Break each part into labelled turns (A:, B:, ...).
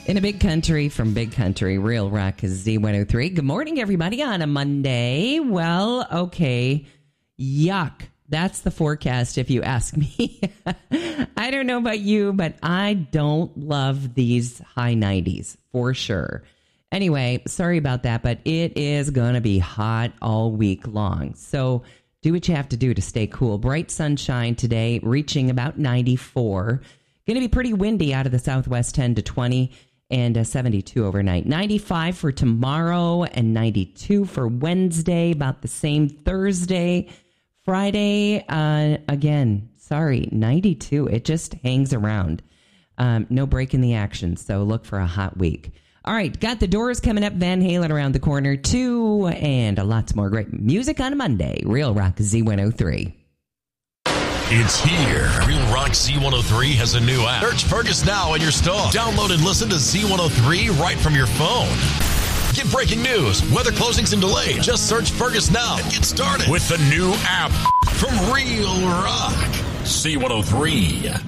A: In a big country, from big country, Real Rock is Z103. Good morning, everybody, on a Monday. Well, okay, yuck. That's the forecast, if you ask me. I don't know about you, but I don't love these high 90s, for sure. Anyway, sorry about that, but it is going to be hot all week long. So do what you have to do to stay cool. Bright sunshine today, reaching about 94. Going to be pretty windy out of the southwest, 10 to 20. And 72 overnight. 95 for tomorrow and 92 for Wednesday. About the same Thursday. Friday, again, 92. It just hangs around. No break in the action, so look for a hot week. All right, got the Doors coming up. Van Halen around the corner, too. And lots more great music on a Monday. Real Rock Z103.
B: It's here. Real Rock Z103 has a new app. Search Fergus now in your store. Download and listen to Z103 right from your phone. Get breaking news, weather closings and delays. Just search Fergus now and get started with the new app from Real Rock Z103.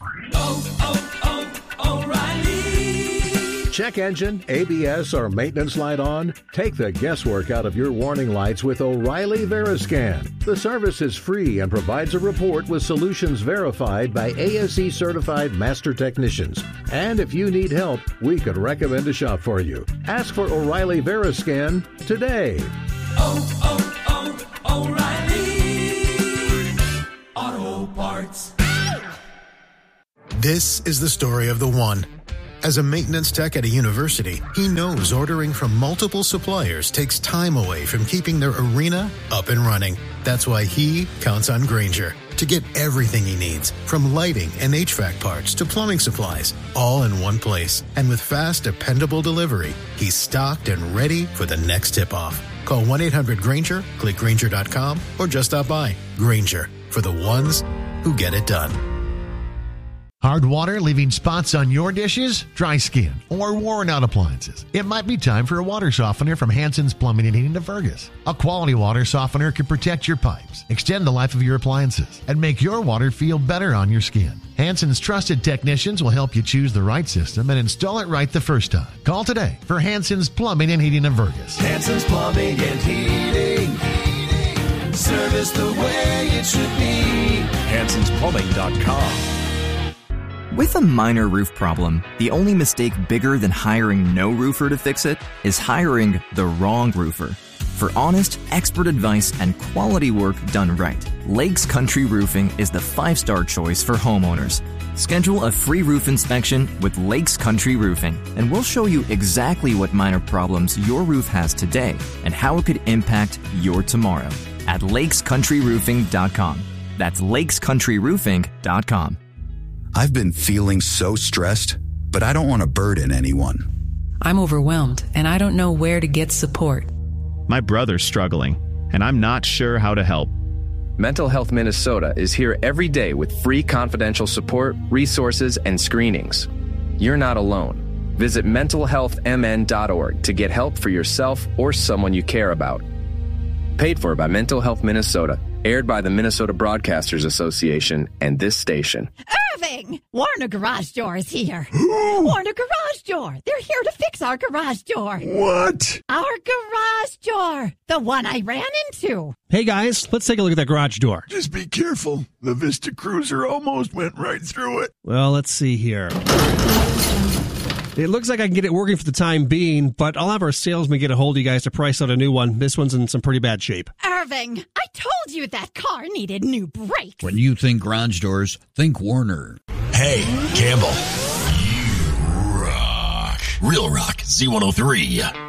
C: O'Reilly. Check engine, ABS, or maintenance light on? Take the guesswork out of your warning lights with O'Reilly Veriscan. The service is free and provides a report with solutions verified by ASE certified master technicians. And if you need help, we could recommend a shop for you. Ask for O'Reilly Veriscan today.
D: O'Reilly Auto Parts.
E: This is the story of the one. As a maintenance tech at a university, he knows ordering from multiple suppliers takes time away from keeping their arena up and running. That's why he counts on Grainger to get everything he needs, from lighting and HVAC parts to plumbing supplies, all in one place. And with fast, dependable delivery, he's stocked and ready for the next tip-off. Call 1-800-GRAINGER, click Grainger.com, or just stop by. Grainger, for the ones who get it done.
F: Hard water leaving spots on your dishes, dry skin, or worn out appliances. It might be time for a water softener from Hansen's Plumbing and Heating of Fergus. A quality water softener can protect your pipes, extend the life of your appliances, and make your water feel better on your skin. Hansen's trusted technicians will help you choose the right system and install it right the first time. Call today for Hansen's Plumbing and Heating of Fergus.
D: Hansen's Plumbing and Heating. Service the way it should be.
G: HansensPlumbing.com. With a minor roof problem, the only mistake bigger than hiring no roofer to fix it is hiring the wrong roofer. For honest, expert advice and quality work done right, Lakes Country Roofing is the 5-star choice for homeowners. Schedule a free roof inspection with Lakes Country Roofing, and we'll show you exactly what minor problems your roof has today and how it could impact your tomorrow at lakescountryroofing.com. That's lakescountryroofing.com.
H: I've been feeling so stressed, but I don't want to burden anyone.
I: I'm overwhelmed, and I don't know where to get support.
J: My brother's struggling, and I'm not sure how to help.
K: Mental Health Minnesota is here every day with free confidential support, resources, and screenings. You're not alone. Visit mentalhealthmn.org to get help for yourself or someone you care about. Paid for by Mental Health Minnesota. Aired by the Minnesota Broadcasters Association and this station.
L: Irving! Warner Garage Door is here. Warner Garage Door. They're here to fix our garage door.
M: What?
L: Our garage door. The one I ran into.
M: Hey, guys, let's take a look at that garage door.
N: Just be careful. The Vista Cruiser almost went right through it.
M: Well, let's see here. It looks like I can get it working for the time being, but I'll have our salesman get a hold of you guys to price out a new one. This one's in some pretty bad shape.
L: Irving, I told you that car needed new brakes.
O: When you think garage doors, think Warner.
B: Hey, Campbell. You rock. Real Rock Z103.